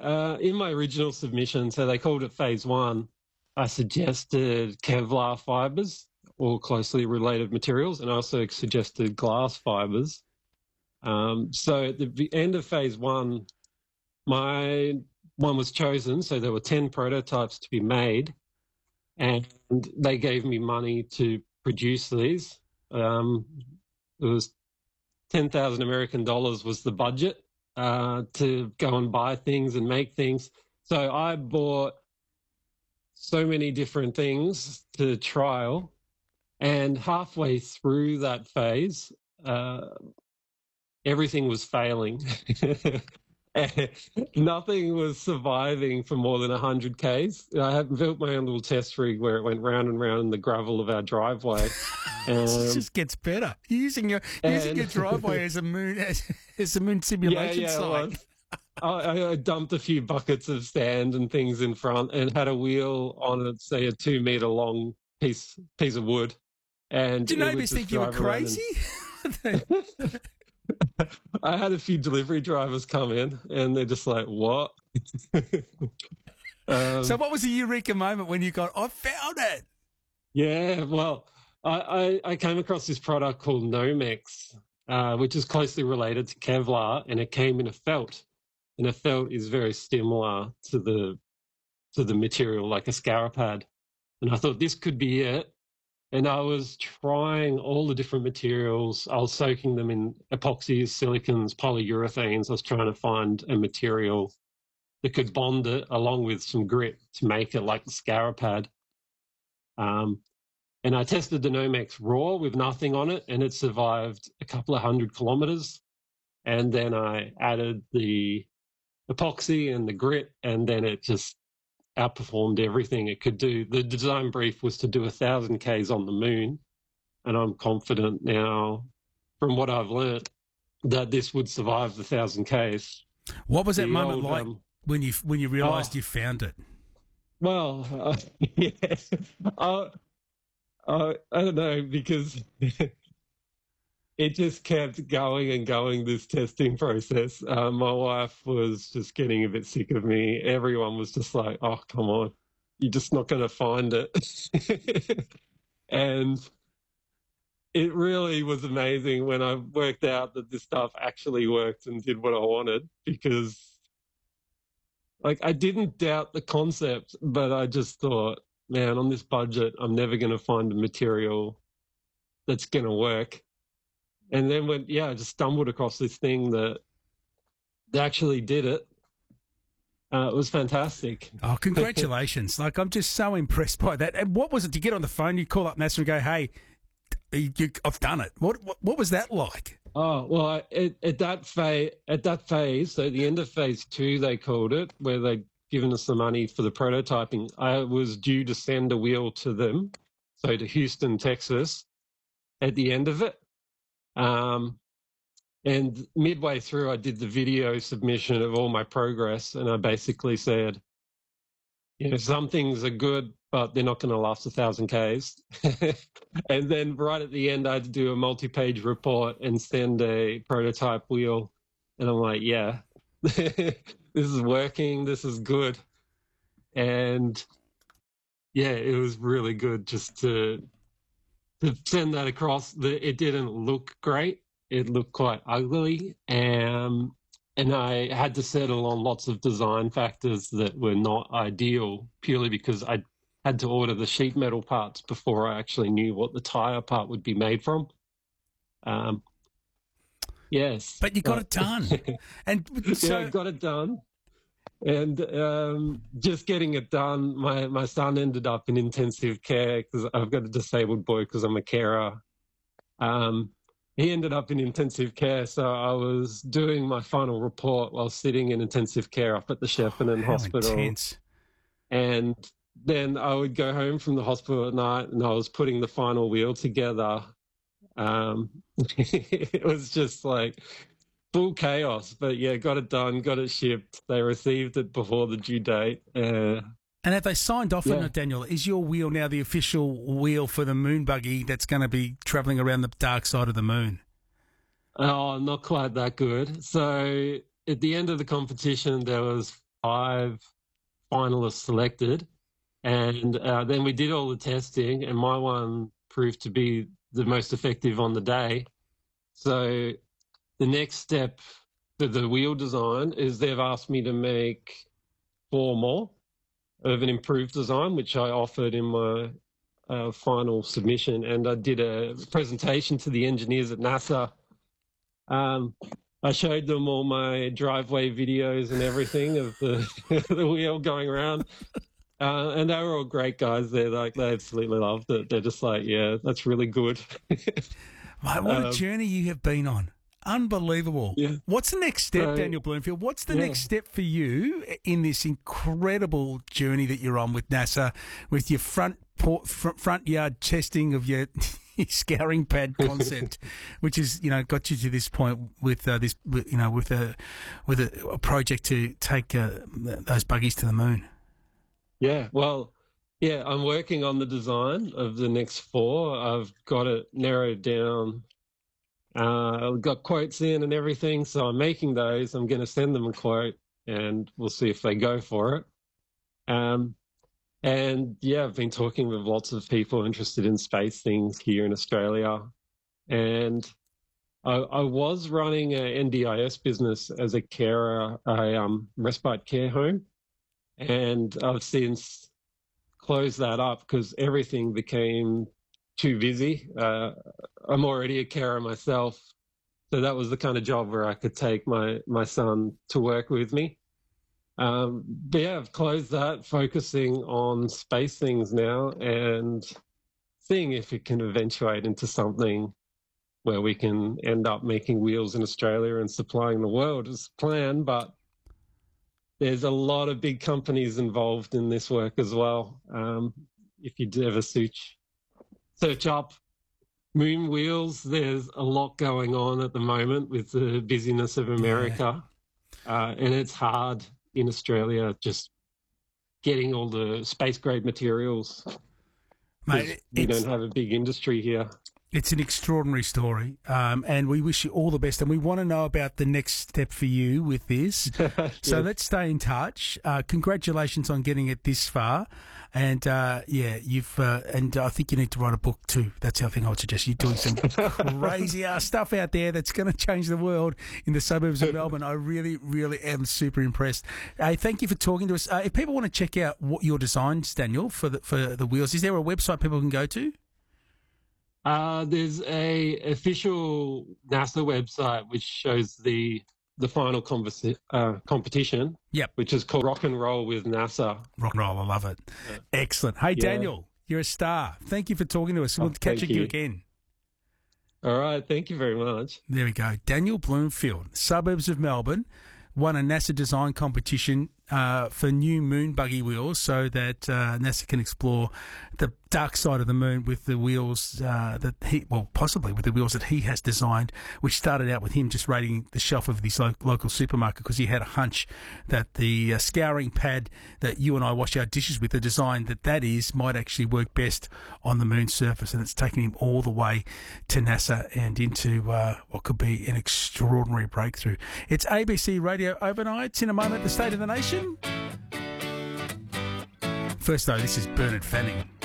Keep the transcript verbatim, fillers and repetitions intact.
uh, in my original submission, so they called it phase one, I suggested Kevlar fibers or closely related materials, and I also suggested glass fibers. Um, so at the end of phase one, my one was chosen. So there were ten prototypes to be made, and they gave me money to produce these. Um, it was ten thousand American dollars was the budget uh, to go and buy things and make things. So I bought so many different things to trial, and halfway through that phase, uh, everything was failing. Nothing was surviving for more than one hundred Ks. I had built my own little test rig where it went round and round in the gravel of our driveway. Um, it just gets better. You're using your using and, your driveway as a moon as, as a moon simulation yeah, yeah, site. I, I dumped a few buckets of sand and things in front and had a wheel on it, say a two meter long piece piece of wood. And do neighbours think you were crazy? And... I had a few delivery drivers come in, and they're just like, "What?" um, so, what was the eureka moment when you got, "I found it"? Yeah, well, I, I, I came across this product called Nomex, uh, which is closely related to Kevlar, and it came in a felt, and a felt is very similar to the to the material like a Scarapad, and I thought this could be it. And I was trying all the different materials. I was soaking them in epoxies, silicons, polyurethanes. I was trying to find a material that could bond it along with some grit to make it like the Scarapad. Um, and I tested the Nomex raw with nothing on it, and it survived a couple of hundred kilometers. And then I added the epoxy and the grit, and then it just outperformed everything it could do. The design brief was to do a thousand Ks on the moon, and I'm confident now, from what I've learnt, that this would survive the thousand Ks. What was that the moment old, like um, when you when you realised oh, you found it? Well, uh, yeah, uh, uh, I don't know, because it just kept going and going, this testing process. Uh, my wife was just getting a bit sick of me. Everyone was just like, oh, come on, you're just not going to find it. And it really was amazing when I worked out that this stuff actually worked and did what I wanted, because like I didn't doubt the concept, but I just thought, man, on this budget, I'm never going to find a material that's going to work. And then when, yeah, I just stumbled across this thing that actually did it. Uh, it was fantastic. Oh, congratulations. Like, I'm just so impressed by that. And what was it to get on the phone? You call up NASA and go, hey, you, you, I've done it. What, what what was that like? Oh, well, I, at, at, that phase, at that phase, so at the end of phase two, they called it, where they'd given us the money for the prototyping, I was due to send a wheel to them, so to Houston, Texas, at the end of it. Um, and midway through, I did the video submission of all my progress, and I basically said, you know, some things are good, but they're not going to last a thousand Ks. And then right at the end, I had to do a multi-page report and send a prototype wheel. And I'm like, yeah, this is working. This is good. And yeah, it was really good just to to send that across. The, it didn't look great. It looked quite ugly. Um, and I had to settle on lots of design factors that were not ideal, purely because I had to order the sheet metal parts before I actually knew what the tyre part would be made from. Um, yes. But you got it done. And so... yeah, I got it done. And um, just getting it done, my, my son ended up in intensive care because I've got a disabled boy because I'm a carer. Um, he ended up in intensive care, so I was doing my final report while sitting in intensive care up at the Shepparton oh, Hospital. Intense. And then I would go home from the hospital at night and I was putting the final wheel together. Um, it was just like... full chaos, but yeah, got it done, got it shipped. They received it before the due date. Uh, and have they signed off yeah. on it, Daniel? Is your wheel now the official wheel for the moon buggy that's going to be travelling around the dark side of the moon? Oh, not quite that good. So at the end of the competition, there was five finalists selected. And uh, then we did all the testing, and my one proved to be the most effective on the day. So the next step for the wheel design is they've asked me to make four more of an improved design, which I offered in my uh, final submission. And I did a presentation to the engineers at NASA. Um, I showed them all my driveway videos and everything of the, the wheel going around. Uh, and they were all great guys. They're like, they absolutely loved it. They're just like, yeah, that's really good. Mate, what Um, a journey you have been on. Unbelievable. Yeah. What's the next step, So- Daniel Bloomfield? What's the Yeah. next step for you in this incredible journey that you're on with NASA, with your front por- fr- front yard testing of your scouring pad concept, which is, you know, got you to this point with uh, this, with, you know, with a with a, a project to take uh, those buggies to the moon? Yeah, well, yeah, I'm working on the design of the next four. I've got it narrowed down. Uh, I've got quotes in and everything, so I'm making those. I'm going to send them a quote, and we'll see if they go for it. Um, and yeah, I've been talking with lots of people interested in space things here in Australia, and I, I was running an N D I S business as a carer, a um, respite care home. And I've since closed that up because everything became too busy. Uh, I'm already a carer myself, so that was the kind of job where I could take my, my son to work with me. Um, but yeah, I've closed that, focusing on space things now and seeing if it can eventuate into something where we can end up making wheels in Australia and supplying the world as planned. But there's a lot of big companies involved in this work as well. Um, if you do ever search, search up moon wheels, there's a lot going on at the moment with the busyness of America. Yeah. Uh, and it's hard in Australia just getting all the space grade materials. Mate, we don't have a big industry here. It's an extraordinary story, um, and we wish you all the best. And we want to know about the next step for you with this. Yes. So let's stay in touch. Uh, congratulations on getting it this far. And uh, yeah, you've uh, and I think you need to write a book too. That's the other thing I would suggest. You're doing some crazy ass stuff out there that's going to change the world in the suburbs of Melbourne. I really, really am super impressed. Hey, thank you for talking to us. Uh, if people want to check out what your designs, Daniel, for the for the wheels, is there a website people can go to? Uh, there's a official NASA website which shows the the final conversi- uh, competition. Yep. Which is called Rock and Roll with NASA. Rock and roll, I love it. Yeah. Excellent. Hey, yeah. Daniel, you're a star. Thank you for talking to us. We'll oh, catch you. you again. All right. Thank you very much. There we go. Daniel Bloomfield, suburbs of Melbourne, won a NASA design competition uh, for new moon buggy wheels so that uh, NASA can explore the dark side of the moon with the wheels uh, that he, well, possibly with the wheels that he has designed, which started out with him just raiding the shelf of this lo- local supermarket because he had a hunch that the uh, scouring pad that you and I wash our dishes with, the design that that is, might actually work best on the moon's surface. And it's taken him all the way to NASA and into uh, what could be an extraordinary breakthrough. It's A B C Radio Overnight. In a moment, the State of the Nation. First, though, this is Bernard Fanning.